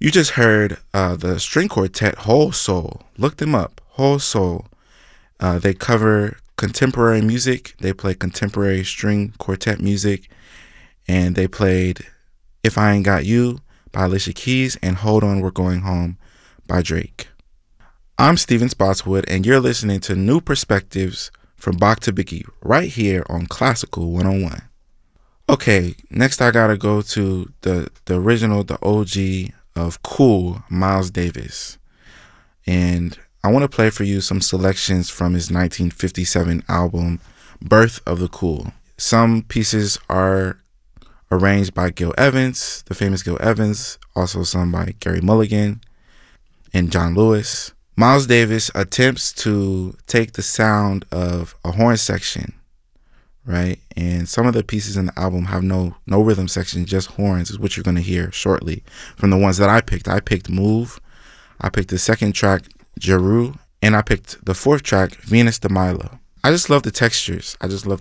You just heard the string quartet Whole Soul. Look them up, Whole Soul. They cover contemporary music. They play contemporary string quartet music. And they played If I Ain't Got You by Alicia Keys and Hold On, We're Going Home by Drake. I'm Steven Spotswood, and you're listening to New Perspectives from Bach to Biggie right here on Classical 101. Okay, next I gotta go to the original, the OG of Cool, Miles Davis. And I want to play for you some selections from his 1957 album, Birth of the Cool. Some pieces are arranged by Gil Evans, the famous Gil Evans, also some by Gary Mulligan and John Lewis. Miles Davis attempts to take the sound of a horn section, right? And some of the pieces in the album have no rhythm section, just horns is what you're going to hear shortly from the ones that I picked. I picked Move, I picked the second track, Jeru, and I picked the fourth track, Venus de Milo. I just love the textures.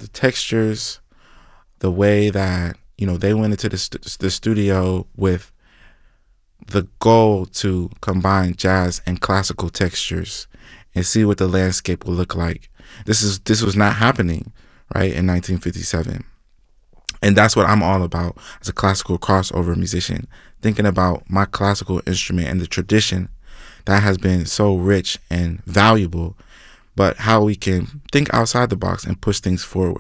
The way that, they went into the studio with the goal to combine jazz and classical textures and see what the landscape will look like. This was not happening, right, in 1957. And that's what I'm all about as a classical crossover musician, thinking about my classical instrument and the tradition that has been so rich and valuable, but how we can think outside the box and push things forward.